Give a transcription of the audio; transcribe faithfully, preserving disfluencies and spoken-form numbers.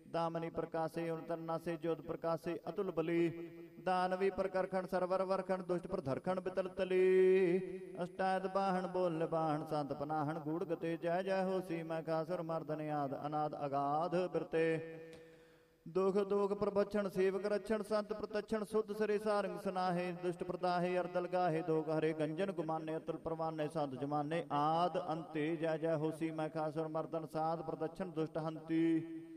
दामनी प्रकाशे उनतन्नासे ज्योत प्रकाशे अतुल बली दानवी प्रकरखंड सरवर वरखंड दुष्ट प्रधरखंड बितल तली अष्टायत बाहन बोल बाहन संत पनाहन गूढ़ गते जय जय हो सी मैं खासुर मर्दन आद अनाद अगाध बिरते दुख दुख प्रबक्षण सेवक रक्षण संत प्रतक्षण शुद्ध सरे सारंग सनाहे दुष्ट प्रदाहे अरदल गाहे दोग हरे गंजन गुमाने अतुल परवाने संत जमाने आद अंते जय जय हो सी मैं खासुर मर्दन साध प्रदक्षण दुष्ट हंती।